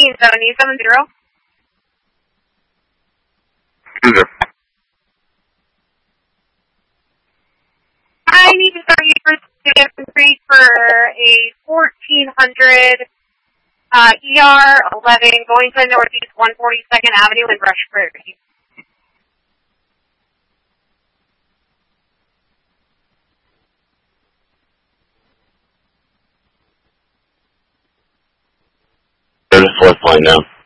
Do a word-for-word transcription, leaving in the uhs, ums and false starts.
fifteen seventy seven zero. User. I need to start you for increase for a fourteen hundred uh, E R eleven going to Northeast one forty-second Avenue in Brush Prairie. There's a fourth line now.